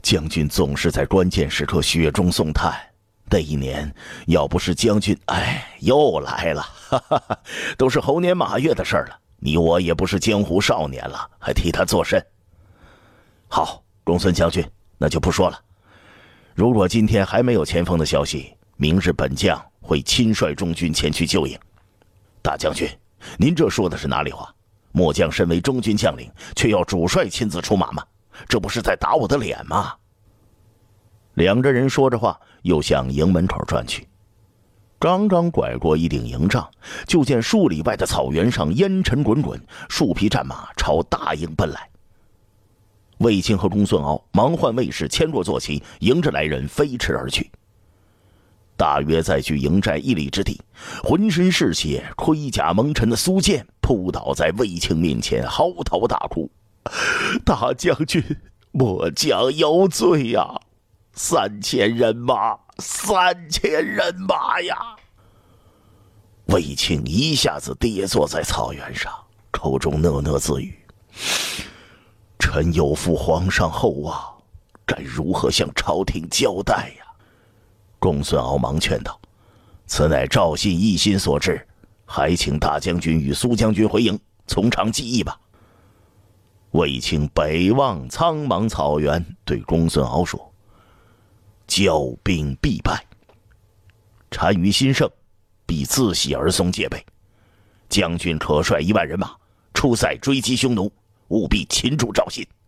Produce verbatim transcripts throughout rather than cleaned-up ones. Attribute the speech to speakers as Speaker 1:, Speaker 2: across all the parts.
Speaker 1: 将军总是在关键时刻雪中送炭。那一年，要不是将军，哎，又来了，哈哈哈，都是猴年马月的事儿了。你我也不是江湖少年了，还替他作甚？好，公孙将军，那就不说了。如果今天还没有前锋的消息，明日本将会亲率中军前去救应。大将军，您这说的是哪里话？末将身为中军将领，却要主帅亲自出马吗？这不是在打我的脸吗？两个人说着话，又向营门口转去。刚刚拐过一顶营帐，就见数里外的草原上烟尘滚滚，数匹战马朝大营奔来。卫青和公孙敖忙唤卫士牵过坐骑，迎着来人飞驰而去。大约在距营寨一里之地，浑身是血、盔甲蒙尘的苏建扑倒在卫青面前，嚎啕大哭：“大将军，末将有罪呀、啊！三千人马，三千人马呀！”卫青一下子跌坐在草原上，口中讷讷自语：“臣有负皇上厚望，该如何向朝廷交代呀？”公孙敖忙劝道：“此乃赵信一心所致，还请大将军与苏将军回营，从长计议吧。”卫青北望苍茫草原，对公孙敖说：“骄兵必败，单于兴盛，必自喜而松戒备。将军可率一万人马出塞追击匈奴，务必擒住赵信。”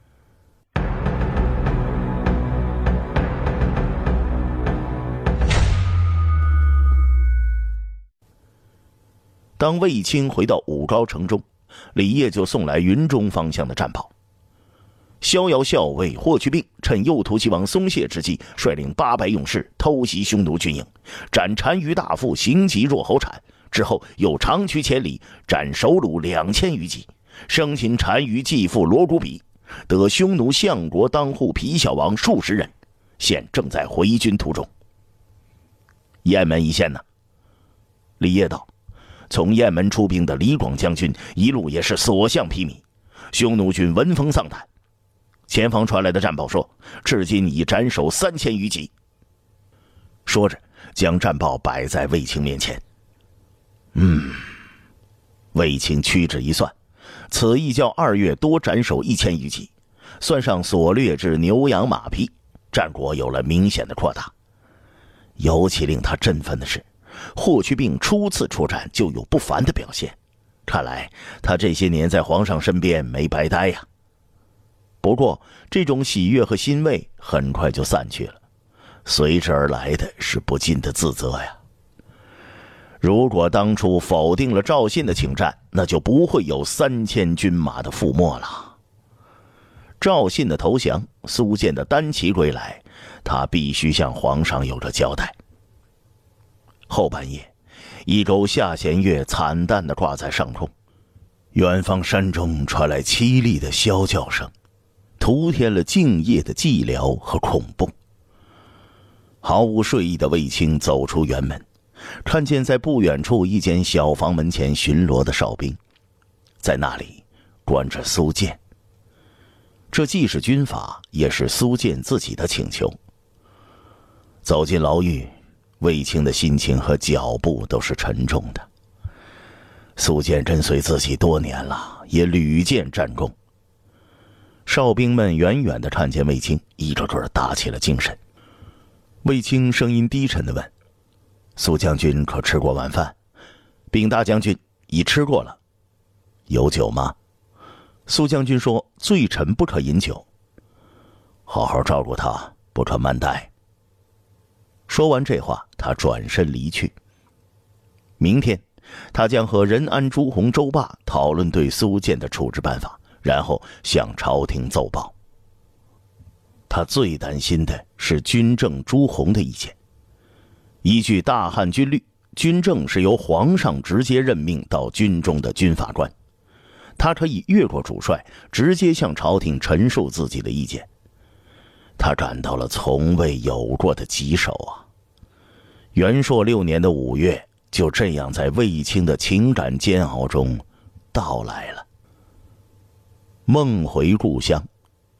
Speaker 1: 当卫青回到武高城中，李业就送来云中方向的战报。逍遥校尉霍去病趁右突骑王松懈之际，率领八百勇士偷袭匈奴军营，斩单于大副行疾若侯产，之后又长驱千里，斩首虏两千余骑，生擒单于继父罗古比，得匈奴相国当户皮小王数十人，现正在回军途中。雁门一线呢？李业道：“从雁门出兵的李广将军一路也是所向披靡，匈奴军闻风丧胆。前方传来的战报说，至今已斩首三千余骑。”说着，将战报摆在卫青面前。嗯，卫青屈指一算，此役较二月多斩首一千余骑，算上所掠至牛羊马匹，战果有了明显的扩大。尤其令他振奋的是，霍去病初次出战就有不凡的表现，看来他这些年在皇上身边没白待呀。不过这种喜悦和欣慰很快就散去了，随之而来的是不禁的自责呀。如果当初否定了赵信的请战，那就不会有三千军马的覆没了。赵信的投降，苏建的单骑归来，他必须向皇上有着交代。后半夜，一钩下弦月惨淡地挂在上空，远方山中传来凄厉的啸叫声，徒添了静夜的寂寥和恐怖。毫无睡意的卫青走出辕门，看见在不远处一间小房门前巡逻的哨兵，在那里关着苏建。这既是军法，也是苏建自己的请求。走进牢狱，卫青的心情和脚步都是沉重的。苏建跟随自己多年了，也屡建战功。哨兵们远远地看见卫青，一个个打起了精神。卫青声音低沉地问：“苏将军可吃过晚饭？”“禀大将军，已吃过了。”“有酒吗？”苏将军说：“罪臣不可饮酒。”“好好照顾他，不可慢待。”说完这话，他转身离去。明天，他将和任安、朱洪、周霸讨论对苏建的处置办法，然后向朝廷奏报。他最担心的是军政朱洪的意见。依据大汉军律，军政是由皇上直接任命到军中的军法官，他可以越过主帅，直接向朝廷陈述自己的意见。他感到了从未有过的棘手啊！元朔六年的五月，就这样在卫青的情感煎熬中到来了。梦回故乡，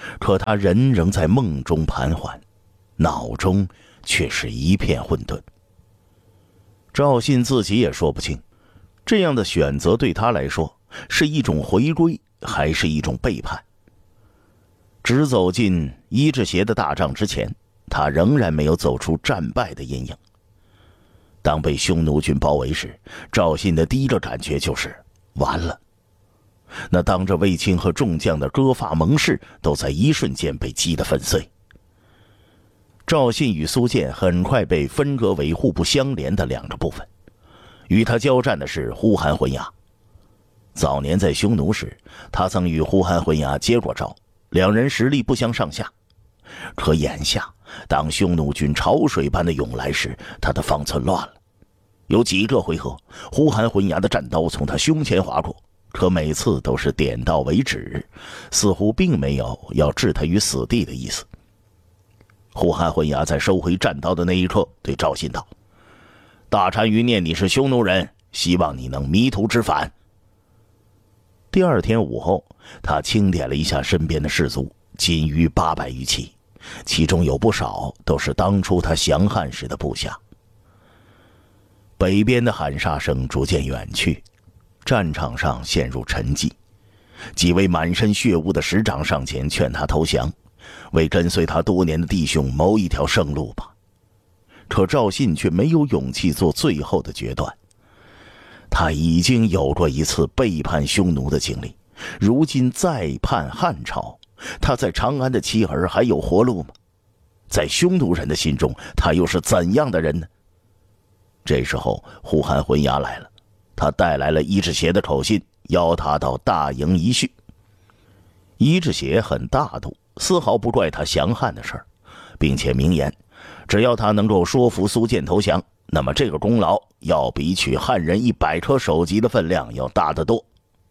Speaker 1: 可他人仍在梦中盘桓，脑中却是一片混沌。赵信自己也说不清，这样的选择对他来说是一种回归，还是一种背叛。只走进伊志邪的大帐之前，他仍然没有走出战败的阴影。当被匈奴军包围时，赵信的第一个感觉就是完了。那当着卫青和众将的割发盟誓都在一瞬间被击得粉碎。赵信与苏建很快被分割为互不相连的两个部分，与他交战的是呼韩浑牙。早年在匈奴时，他曾与呼韩浑牙接过招，两人实力不相上下。可眼下当匈奴军潮水般的涌来时，他的方寸乱了。有几个回合，呼韩浑牙的战刀从他胸前划过，可每次都是点到为止，似乎并没有要置他于死地的意思。呼韩浑牙在收回战刀的那一刻对赵信道：大单于念你是匈奴人，希望你能迷途知返。第二天午后，他清点了一下身边的士卒，仅余八百余骑，其中有不少都是当初他降汉时的部下。北边的喊杀声逐渐远去，战场上陷入沉寂。几位满身血污的师长上前劝他投降，为跟随他多年的弟兄谋一条生路吧。可赵信却没有勇气做最后的决断。他已经有过一次背叛匈奴的经历，如今再叛汉朝，他在长安的妻儿还有活路吗？在匈奴人的心中，他又是怎样的人呢？这时候呼韩浑牙来了，他带来了伊志邪的口信，邀他到大营一叙。伊志邪很大度，丝毫不怪他降汉的事儿，并且明言，只要他能够说服苏建投降，那么这个功劳要比取汉人一百颗首级的分量要大得多。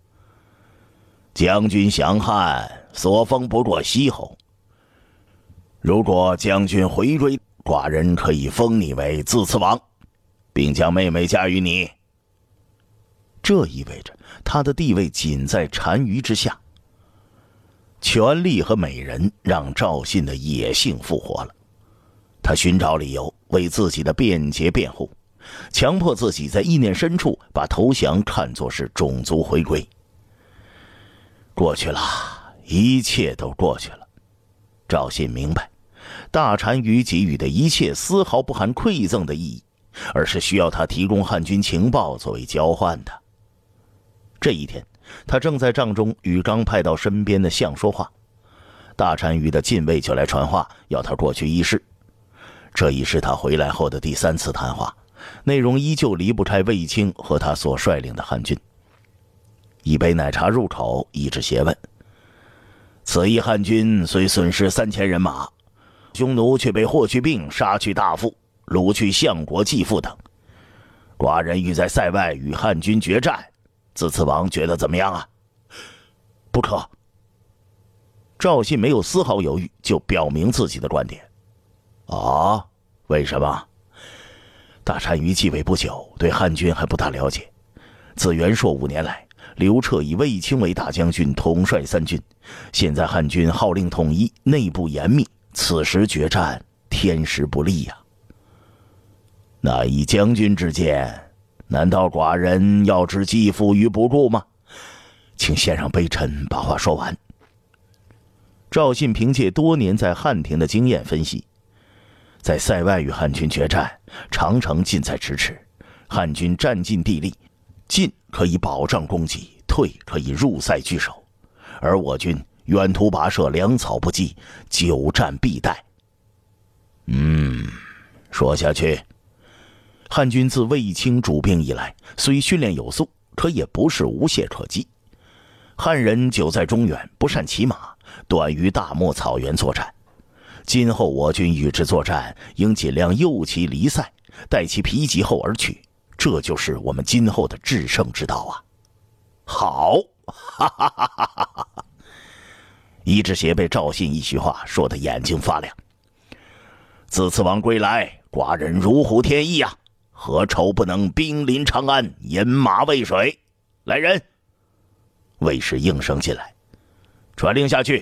Speaker 1: 将军降汉，所封不过西侯。如果将军回归，寡人可以封你为自次王，并将妹妹嫁于你。这意味着他的地位仅在单于之下。权力和美人让赵信的野性复活了，他寻找理由为自己的辩解辩护，强迫自己在意念深处把投降看作是种族回归。过去了，一切都过去了。赵信明白，大单于给予的一切丝毫不含馈赠的意义，而是需要他提供汉军情报作为交换的。这一天，他正在帐中与刚派到身边的相说话，大单于的禁卫就来传话，要他过去议事。这已是他回来后的第三次谈话，内容依旧离不开卫青和他所率领的汉军。一杯奶茶入口，伊志邪问：此役汉军虽损失三千人马，匈奴却被霍去病杀去大副，掳去相国继父等，寡人欲在塞外与汉军决战，自次王觉得怎么样啊？不可。赵信没有丝毫犹豫，就表明自己的观点。啊，为什么？大单于继位不久，对汉军还不大了解。自元朔五年来，刘彻以卫青为大将军，统帅三军。现在汉军号令统一，内部严密，此时决战，天时不利呀、啊。那以将军之见，难道寡人要置继父于不顾吗？请先让卑臣把话说完。赵信凭借多年在汉庭的经验分析，在塞外与汉军决战，长城近在咫尺，汉军占尽地利，进可以保障供给，退可以入塞拒守，而我军远途跋涉，粮草不济，久战必殆。嗯，说下去。汉军自卫青主兵以来，虽训练有素，可也不是无懈可击。汉人久在中原，不善骑马，短于大漠草原作战。今后我军与之作战，应尽量诱其离塞，待其疲极后而去，这就是我们今后的制胜之道啊！好，哈哈哈哈哈哈！伊志邪被赵信一席话说得眼睛发亮。自次王归来，寡人如虎添翼啊！何愁不能兵临长安，饮马渭水？来人！卫士应声进来，传令下去，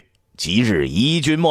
Speaker 1: 即日移军没